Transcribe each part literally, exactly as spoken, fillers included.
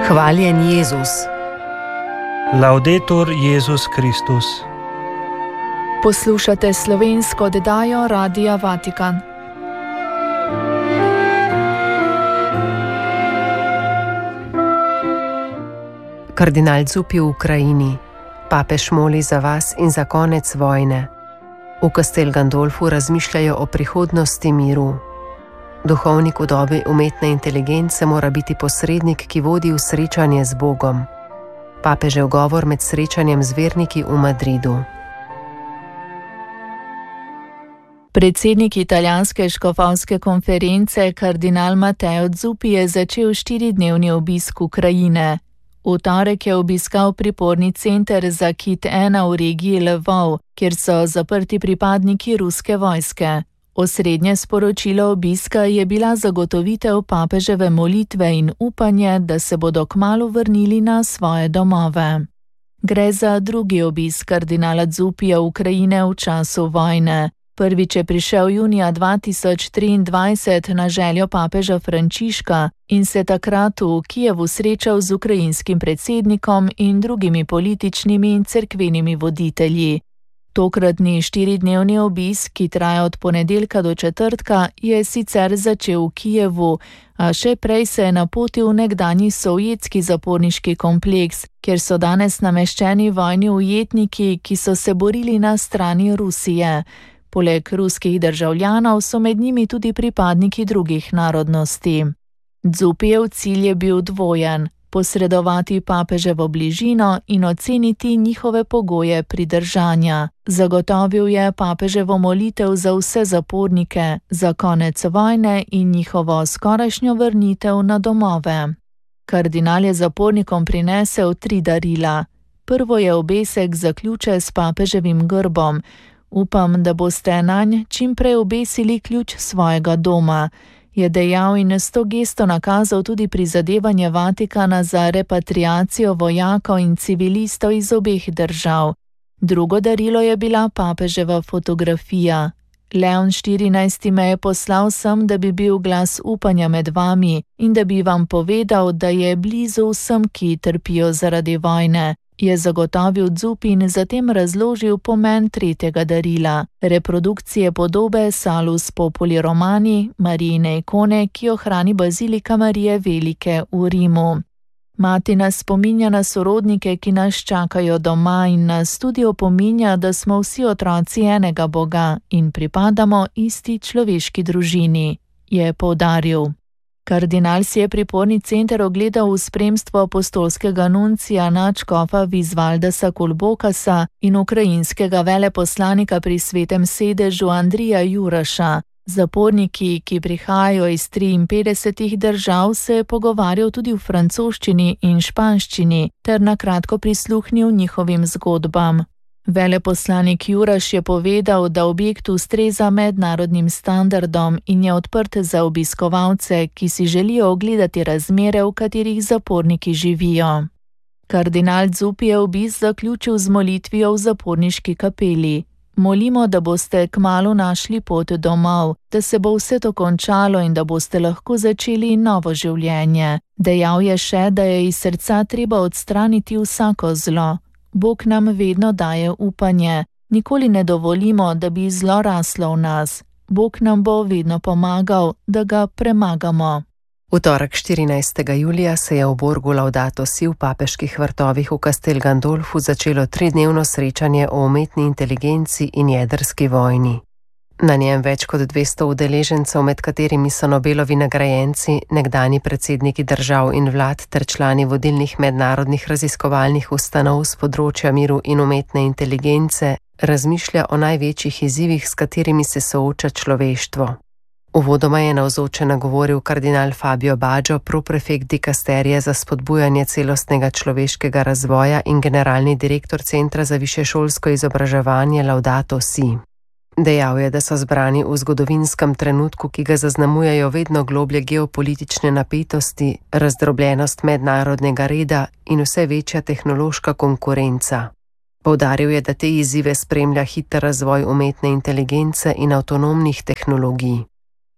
Hvaljen Jezus. Laudetur Jezus Kristus. Poslušate slovensko oddajo Radia Vatikan. Kardinal Zuppi v Ukrajini. Papež moli za vas in za konec vojne. V Castel Gandolfu razmišljajo o prihodnosti miru. Duhovnik v dobi umetne inteligence mora biti posrednik, ki vodi v srečanje z Bogom. Papežev govor med srečanjem z verniki v Madridu. Predsednik italijanske škofovske konference kardinal Matteo Zuppi je začel štiridnevni obisk Ukrajine. V torek je obiskal priporni center za Kit ena v regiji Lvov, kjer so zaprti pripadniki ruske vojske. Osrednje sporočilo obiska je bila zagotovitev papeževe molitve in upanje, da se bodo kmalu vrnili na svoje domove. Gre za drugi obisk kardinala Zuppija Ukrajine v času vojne. Prvič je prišel junija dva tisoč triindvajset na željo papeža Frančiška in se takrat v Kijevu srečal z ukrajinskim predsednikom in drugimi političnimi in cerkvenimi voditelji. Tokratni štiridnevni obisk, ki traja od ponedeljka do četrtka, je sicer začel v Kijevu, a še prej se je napotil v nekdanji sovjetski zaporniški kompleks, kjer so danes nameščeni vojni ujetniki, ki so se borili na strani Rusije. Poleg ruskih državljanov so med njimi tudi pripadniki drugih narodnosti. Zuppijev cilj je bil dvojen: posredovati papeževo bližino in oceniti njihove pogoje pridržanja. Zagotovil je papeževo molitev za vse zapornike, za konec vojne in njihovo skorajšnjo vrnitev na domove. Kardinal je zapornikom prinesel tri darila. Prvo je obesek za ključe s papeževim grbom. Upam, da boste nanj čim prej obesili ključ svojega doma, je dejal in s to gesto nakazal tudi prizadevanje Vatikana za repatriacijo vojakov in civilistov iz obeh držav. Drugo darilo je bila papeževa fotografija. Leon štirinajsti me je poslal sem, da bi bil glas upanja med vami in da bi vam povedal, da je blizu vsem, ki trpijo zaradi vojne, je zagotovil Zuppi in zatem razložil pomen tretjega darila, reprodukcije podobe Salus Populi Romani, Marijine ikone, ki jo hrani Bazilika Marije Velike v Rimu. Mati nas spominja na sorodnike, ki nas čakajo doma in nas tudi opominja, da smo vsi otroci enega Boga in pripadamo isti človeški družini, je poudaril. Kardinal si je priporni center ogledal v spremstvu apostolskega nuncija nadškofa Visvaldasa Kulbokasa in ukrajinskega veleposlanika pri Svetem sedežu Andrija Juraša. Zaporniki, ki prihajajo iz triinpetdesetih držav, se je pogovarjal tudi v francoščini in španščini ter na kratko prisluhnil njihovim zgodbam. Veleposlanik Juraš je povedal, da objekt ustreza mednarodnim standardom in je odprt za obiskovalce, ki si želijo ogledati razmere, v katerih zaporniki živijo. Kardinal Zuppi je obisk zaključil z molitvijo v zaporniški kapeli. Molimo, da boste kmalu našli pot domov, da se bo vse to končalo in da boste lahko začeli novo življenje. Dejal je še, da je iz srca treba odstraniti vsako zlo. Bog nam vedno daje upanje. Nikoli ne dovolimo, da bi zlo raslo v nas. Bog nam bo vedno pomagal, da ga premagamo. V torek štirinajstega julija se je v Borgu Laudato Si v papeških vrtovih v Castel Gandolfu začelo tridnevno srečanje o umetni inteligenci in jedrski vojni. Na njem več kot dvesto udeležencev, med katerimi so Nobelovi nagrajenci, nekdanji predsedniki držav in vlad ter člani vodilnih mednarodnih raziskovalnih ustanov z področja miru in umetne inteligence, razmišlja o največjih izzivih, s katerimi se sooča človeštvo. Uvodoma je navzoče nagovoril kardinal Fabio Baggio, proprefekt dikasterije za spodbujanje celostnega človeškega razvoja in generalni direktor Centra za višješolsko izobraževanje Laudato Si. Dejal je, da so zbrani v zgodovinskem trenutku, ki ga zaznamujejo vedno globlje geopolitične napetosti, razdrobljenost mednarodnega reda in vse večja tehnološka konkurenca. Poudaril je, da te izzive spremlja hiter razvoj umetne inteligence in avtonomnih tehnologij.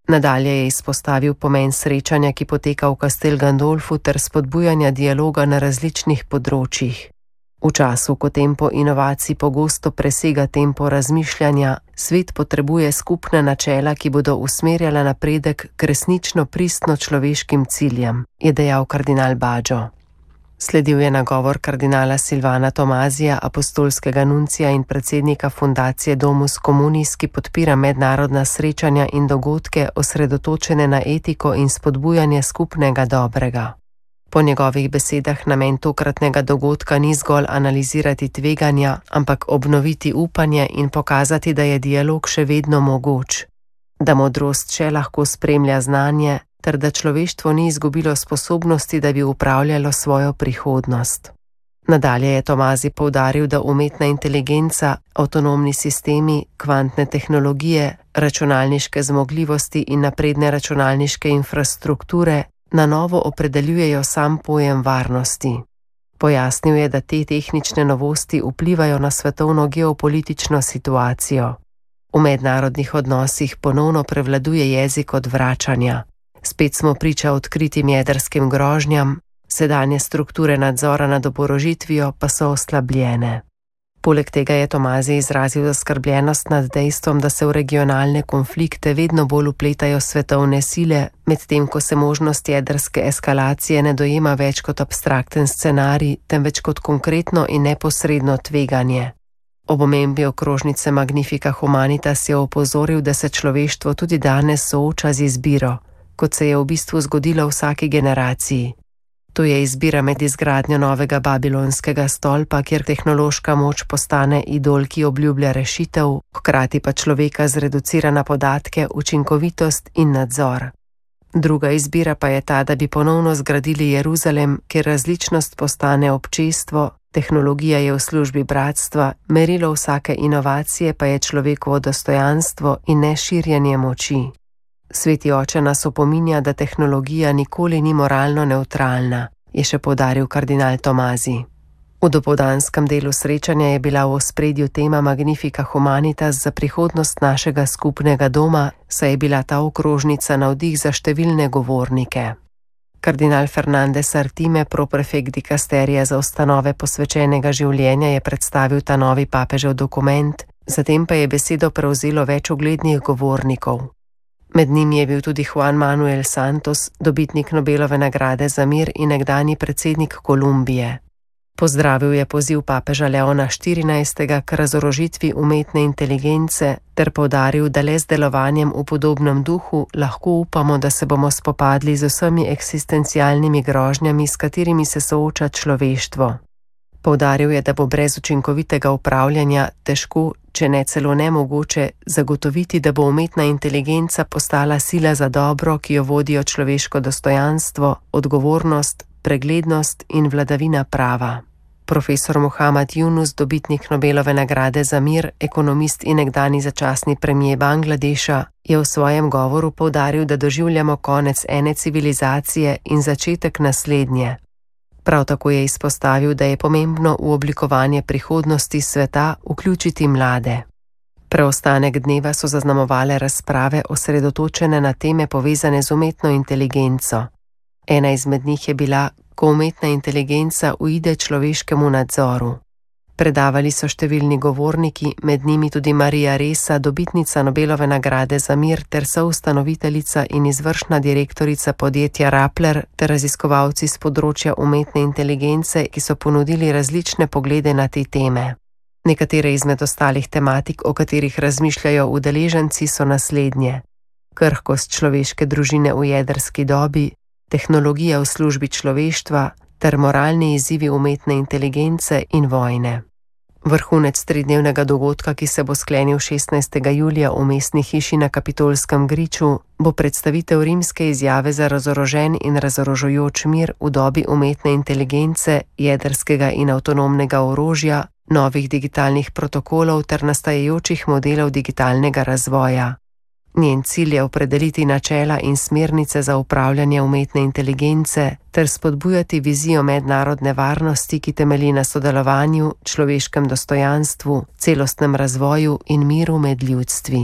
Nadalje je izpostavil pomen srečanja, ki poteka v Castel Gandolfu, ter spodbujanja dialoga na različnih področjih. V času, ko tempo inovacij pogosto presega tempo razmišljanja, svet potrebuje skupna načela, ki bodo usmerjala napredek k resnično pristno človeškim ciljem, je dejal kardinal Baggio. Sledil je nagovor kardinala Silvana Tomazija, apostolskega nuncija in predsednika fundacije Domus Communis, ki podpira mednarodna srečanja in dogodke osredotočene na etiko in spodbujanje skupnega dobrega. Po njegovih besedah namen tokratnega dogodka ni zgolj analizirati tveganja, ampak obnoviti upanje in pokazati, da je dialog še vedno mogoč, da modrost še lahko spremlja znanje, ter da človeštvo ni izgubilo sposobnosti, da bi upravljalo svojo prihodnost. Nadalje je Tomazi poudaril, da umetna inteligenca, avtonomni sistemi, kvantne tehnologije, računalniške zmogljivosti in napredne računalniške infrastrukture na novo opredeljujejo sam pojem varnosti. Pojasnil je, da te tehnične novosti vplivajo na svetovno geopolitično situacijo. V mednarodnih odnosih ponovno prevladuje jezik odvračanja. Spet smo priča odkritim jedrskim grožnjam, sedanje strukture nadzora nad oborožitvijo pa so oslabljene. Poleg tega je Tomazi izrazil zaskrbljenost nad dejstvom, da se v regionalne konflikte vedno bolj vpletajo svetovne sile, medtem ko se možnost jedrske eskalacije ne dojema več kot abstrakten scenarij, temveč kot konkretno in neposredno tveganje. Ob omembi okrožnice Magnifica Humanitas je opozoril, da se človeštvo tudi danes sooča z izbiro, kot se je v bistvu zgodilo v vsaki generaciji. To je izbira med izgradnjo novega babilonskega stolpa, kjer tehnološka moč postane idol, ki obljublja rešitev, hkrati pa človeka zreducira na podatke, učinkovitost in nadzor. Druga izbira pa je ta, da bi ponovno zgradili Jeruzalem, kjer različnost postane občestvo, tehnologija je v službi bratstva, merilo vsake inovacije pa je človekovo dostojanstvo in ne širjenje moči. Sveti oče nas opominja, da tehnologija nikoli ni moralno nevtralna, je še poudaril kardinal Tomazi. V dopoldanskem delu srečanja je bila v ospredju tema Magnifica Humanitas za prihodnost našega skupnega doma, saj je bila ta okrožnica navdih za številne govornike. Kardinal Fernandez Artime, proprefekt dikasterija za ustanove posvečenega življenja, je predstavil ta novi papežev dokument, zatem pa je besedo prevzelo več uglednih govornikov. Med njimi je bil tudi Juan Manuel Santos, dobitnik Nobelove nagrade za mir in nekdanji predsednik Kolumbije. Pozdravil je poziv papeža Leona štirinajstega k razorožitvi umetne inteligence ter poudaril, da le z delovanjem v podobnem duhu lahko upamo, da se bomo spopadli z vsemi eksistencialnimi grožnjami, s katerimi se sooča človeštvo. Poudaril je, da bo brez učinkovitega upravljanja težko, če ne celo nemogoče, zagotoviti, da bo umetna inteligenca postala sila za dobro, ki jo vodijo človeško dostojanstvo, odgovornost, preglednost in vladavina prava. Profesor Muhammad Yunus, dobitnik Nobelove nagrade za mir, ekonomist in nekdani začasni premier Bangladeša, je v svojem govoru poudaril, da doživljamo konec ene civilizacije in začetek naslednje. Prav tako je izpostavil, da je pomembno v oblikovanje prihodnosti sveta vključiti mlade. Preostanek dneva so zaznamovale razprave osredotočene na teme povezane z umetno inteligenco. Ena izmed njih je bila, ko umetna inteligenca uide človeškemu nadzoru. Predavali so številni govorniki, med njimi tudi Marija Ressa, dobitnica Nobelove nagrade za mir ter soustanoviteljica in izvršna direktorica podjetja Rappler ter raziskovalci z področja umetne inteligence, ki so ponudili različne poglede na te teme. Nekatere izmed ostalih tematik, o katerih razmišljajo udeleženci, so naslednje: krhkost človeške družine v jedrski dobi, tehnologija v službi človeštva ter moralni izzivi umetne inteligence in vojne. Vrhunec tridnevnega dogodka, ki se bo sklenil šestnajstega julija v mestni hiši na Kapitolskem griču, bo predstavitev rimske izjave za razorožen in razorožujoč mir v dobi umetne inteligence, jedrskega in avtonomnega orožja, novih digitalnih protokolov ter nastajajočih modelov digitalnega razvoja. Njen cilj je opredeliti načela in smernice za upravljanje umetne inteligence ter spodbujati vizijo mednarodne varnosti, ki temelji na sodelovanju, človeškem dostojanstvu, celostnem razvoju in miru med ljudstvi.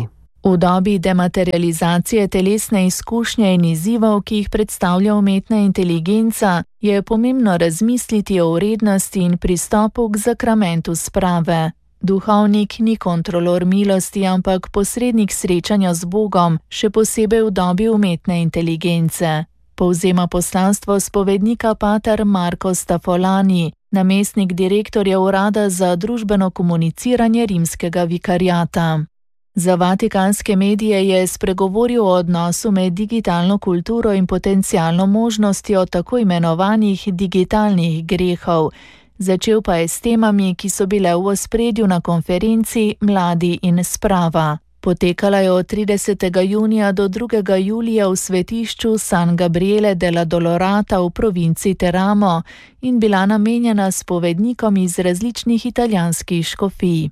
V dobi dematerializacije telesne izkušnje in izzivov, ki jih predstavlja umetna inteligenca, je pomembno razmisliti o vrednosti in pristopu k zakramentu sprave. Duhovnik ni kontrolor milosti, ampak posrednik srečanja z Bogom, še posebej v dobi umetne inteligence. Povzema poslanstvo spovednika pater Marko Stafolani, namestnik direktorja Urada za družbeno komuniciranje rimskega vikariata. Za vatikanske medije je spregovoril o odnosu med digitalno kulturo in potencialno možnostjo tako imenovanih digitalnih grehov. Začel pa je s temami, ki so bile v ospredju na konferenci Mladi in sprava. Potekala je od tridesetega junija do drugega julija v svetišču San Gabriele della Dolorata v provinci Teramo in bila namenjena spovednikom iz različnih italijanskih škofij.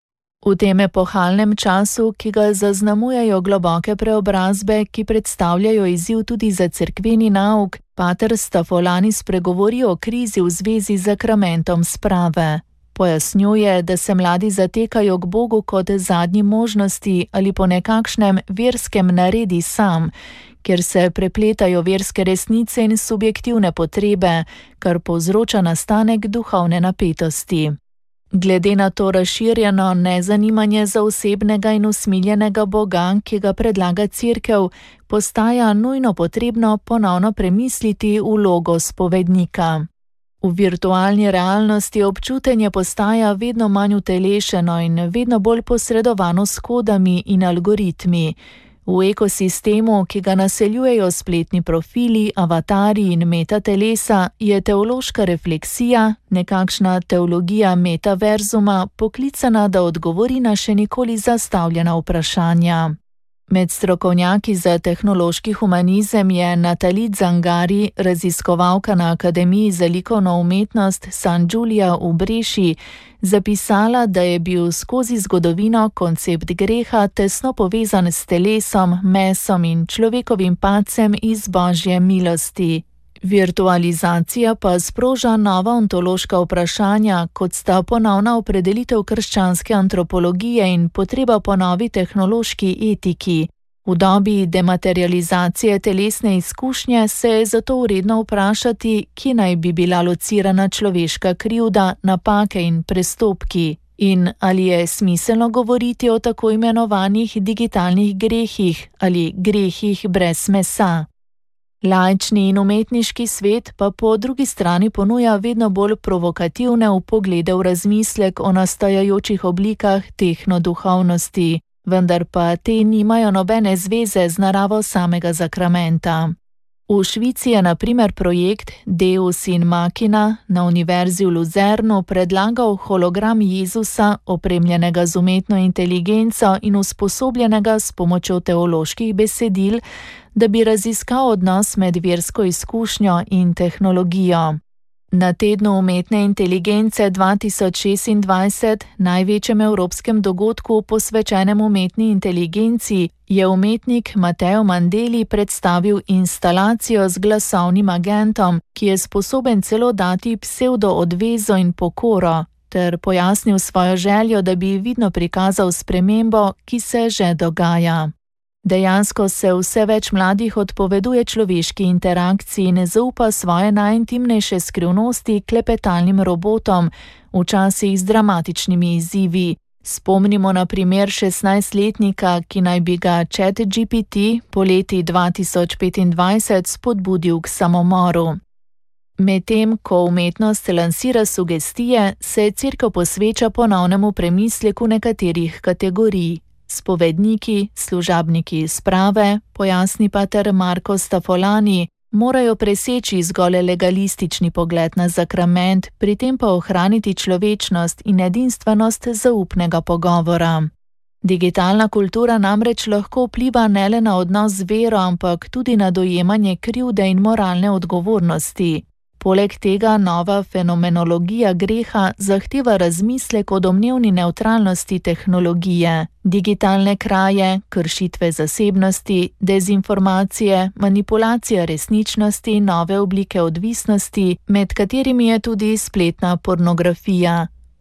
V tem epohalnem času, ki ga zaznamujejo globoke preobrazbe, ki predstavljajo izziv tudi za cerkveni nauk, pater Stafolani spregovori o krizi v zvezi z zakramentom sprave. Pojasnjuje, da se mladi zatekajo k Bogu kot zadnji možnosti ali po nekakšnem verskem naredi sam, kjer se prepletajo verske resnice in subjektivne potrebe, kar povzroča nastanek duhovne napetosti. Glede na to razširjeno nezanimanje za osebnega in usmiljenega Boga, ki ga predlaga Cerkev, postaja nujno potrebno ponovno premisliti vlogo spovednika. V virtualni realnosti občutenje postaja vedno manj utelešeno in vedno bolj posredovano s kodami in algoritmi. V ekosistemu, ki ga naseljujejo spletni profili, avatarji in metatelesa, je teološka refleksija, nekakšna teologija metaverzuma, poklicana, da odgovori na še nikoli zastavljena vprašanja. Med strokovnjaki za tehnološki humanizem je Nathalie Zangari, raziskovalka na Akademiji za likovno umetnost San Giulia v Breši, zapisala, da je bil skozi zgodovino koncept greha tesno povezan s telesom, mesom in človekovim padcem iz Božje milosti. Virtualizacija pa sproža nova ontološka vprašanja, kot sta ponovna opredelitev krščanske antropologije in potreba po novi tehnološki etiki. V dobi dematerializacije telesne izkušnje se je zato vredno vprašati, kje naj bi bila locirana človeška krivda, napake in prestopki. In ali je smiselno govoriti o tako imenovanih digitalnih grehih ali grehih brez mesa. Laični in umetniški svet pa po drugi strani ponuja vedno bolj provokativne vpoglede v razmislek o nastajajočih oblikah tehnoduhovnosti, vendar pa te nimajo nobene zveze z naravo samega zakramenta. V Švici je na primer projekt Deus in Machina na Univerzi v Luzernu predlagal hologram Jezusa, opremljenega z umetno inteligenco in usposobljenega s pomočjo teoloških besedil, da bi raziskal odnos med versko izkušnjo in tehnologijo. Na tednu umetne inteligence dva tisoč šestindvajset, največjem evropskem dogodku posvečenem umetni inteligenci, je umetnik Matteo Mandeli predstavil instalacijo z glasovnim agentom, ki je sposoben celo dati psevdo-odvezo in pokoro, ter pojasnil svojo željo, da bi vidno prikazal spremembo, ki se že dogaja. Dejansko se vse več mladih odpoveduje človeški interakciji in ne zaupa svoje najintimnejše skrivnosti klepetalnim robotom, včasih z dramatičnimi izzivi. Spomnimo na primer šestnajstletnika, ki naj bi ga ChatGPT poleti dva tisoč petindvajset spodbudil k samomoru. Medtem, ko umetnost lansira sugestije, se Cerkev posveča ponovnemu premisleku nekaterih kategorij. Spovedniki, služabniki sprave, pojasni pater Marko Stafolani, morajo preseči zgolj legalistični pogled na zakrament, pri tem pa ohraniti človečnost in edinstvenost zaupnega pogovora. Digitalna kultura namreč lahko vpliva ne le na odnos z vero, ampak tudi na dojemanje krivde in moralne odgovornosti. Poleg tega nova fenomenologija greha zahteva razmislek o domnevni nevtralnosti tehnologije, digitalne kraje, kršitve zasebnosti, dezinformacije, manipulacija resničnosti in nove oblike odvisnosti, med katerimi je tudi spletna pornografija.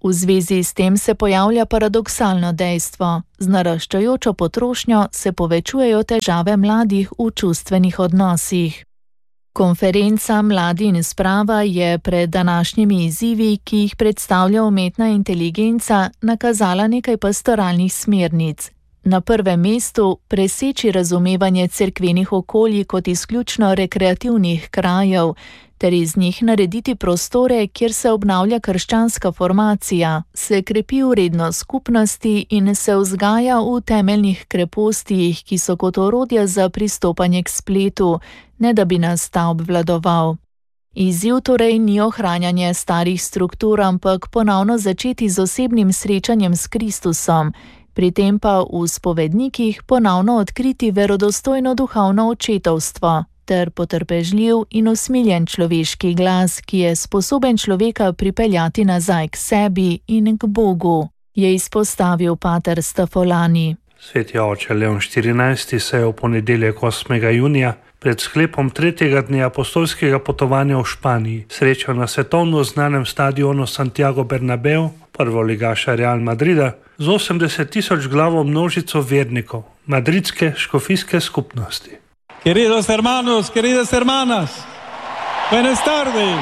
V zvezi s tem se pojavlja paradoksalno dejstvo. Z naraščajočo potrošnjo se povečujejo težave mladih v čustvenih odnosih. Konferenca Mladi in sprava je pred današnjimi izzivi, ki jih predstavlja umetna inteligenca, nakazala nekaj pastoralnih smernic. Na prvem mestu preseči razumevanje cerkvenih okolij kot izključno rekreativnih krajev, ter iz njih narediti prostore, kjer se obnavlja krščanska formacija, se krepi vrednost skupnosti in se vzgaja v temeljnih krepostih, ki so kot orodja za pristopanje k spletu, ne da bi nas ta obvladoval. Izziv torej ni ohranjanje starih struktur, ampak ponovno začeti z osebnim srečanjem s Kristusom, pri tem pa v spovednikih ponovno odkriti verodostojno duhovno očetovstvo ter potrpežljiv in usmiljen človeški glas, ki je sposoben človeka pripeljati nazaj k sebi in k Bogu, je izpostavil pater Stafolani. Sveti oče Leon štirinajsti se je v ponedeljek osmega junija pred sklepom tretjega dne apostolskega potovanja v Španiji srečal na svetovno znanem stadionu Santiago Bernabeu, prvoligaša Real Madrida, z osemdeset tisoč glavo množico vernikov madridske škofijske skupnosti. Queridos hermanos, queridas hermanas, buenas tardes.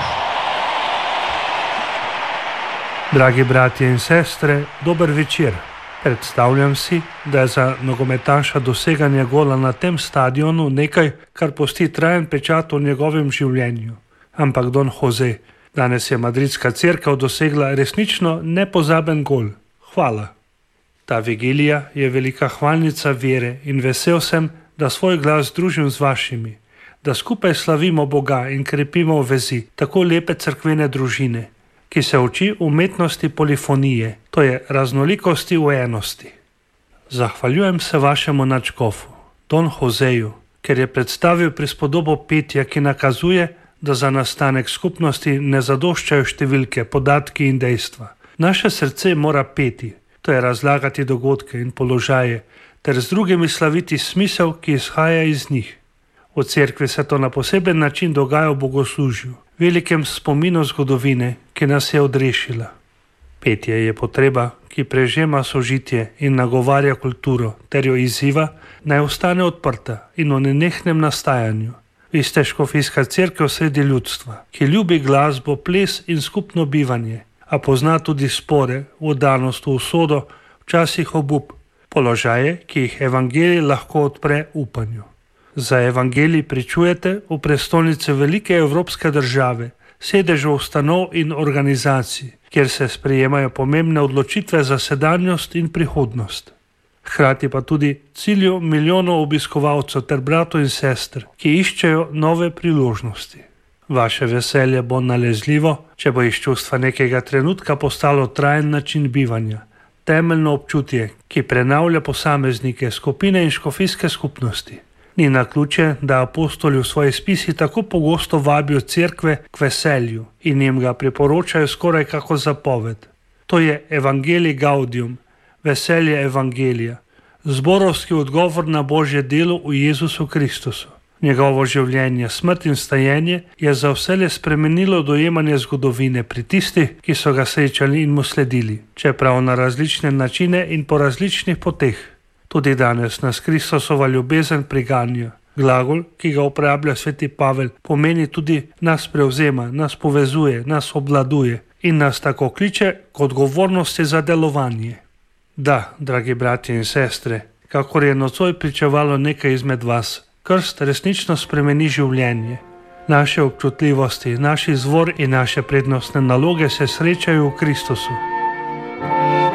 Dragi bratje in sestre, dober večer. Predstavljam si, da je za nogometaša doseganje gola na tem stadionu nekaj, kar pusti trajen pečat v njegovem življenju. Ampak Don Jose, danes je madridska cerkev dosegla resnično nepozaben gol. Hvala. Ta vigilija je velika hvalnica vere in vesel sem, da svoj glas združim z vašimi, da skupaj slavimo Boga in krepimo vezi tako lepe cerkvene družine, ki se uči umetnosti polifonije, to je raznolikosti v enosti. Zahvaljujem se vašemu nadškofu, Don Joseju, ker je predstavil prispodobo petja, ki nakazuje, da za nastanek skupnosti ne zadoščajo številke, podatki in dejstva. Naše srce mora peti, to je razlagati dogodke in položaje, ter z drugimi slaviti smisel, ki izhaja iz njih. V cerkvi se to na poseben način dogaja v bogoslužju, velikem spominu zgodovine, ki nas je odrešila. Petje je potreba, ki prežema sožitje in nagovarja kulturo, ter jo izziva, naj ostane odprta in v nenehnem nastajanju. Vi ste škofijska cerkev sredi ljudstva, ki ljubi glasbo, ples in skupno bivanje, a pozna tudi spore, vdanost v usodo, včasih obup, položaje, ki jih evangelij lahko odpre upanju. Za evangelij pričujete v prestolnici velike evropske države, sedežu ustanov in organizacij, kjer se sprejemajo pomembne odločitve za sedanjost in prihodnost. Hkrati pa tudi cilju milijonov obiskovalcev ter bratov in sester, ki iščejo nove priložnosti. Vaše veselje bo nalezljivo, če bo iz čustva nekega trenutka postalo trajen način bivanja, temeljno občutje, ki prenavlja posameznike, skupine in škofijske skupnosti. Ni naključje, da apostoli v svoji spisi tako pogosto vabijo cerkve k veselju in jim ga priporočajo skoraj kako zapoved. To je evangelij gaudium, veselje evangelija, zborovski odgovor na Božje delo v Jezusu Kristusu. Njegovo življenje, smrt in stajenje je za vselej spremenilo dojemanje zgodovine pri tistih, ki so ga srečali in mu sledili, čeprav na različne načine in po različnih poteh. Tudi danes nas Kristusova ljubezen priganja. Glagol, ki ga uporablja sveti Pavel, pomeni tudi nas prevzema, nas povezuje, nas obvladuje in nas tako kliče k odgovornosti za delovanje. Da, dragi bratje in sestre, kakor je nocoj pričevalo nekaj izmed vas, krst resnično spremeni življenje. Naše občutljivosti, naš izvor in naše prednostne naloge se srečajo v Kristusu.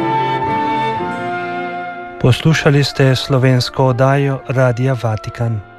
Poslušali ste slovensko oddajo Radia Vatikan.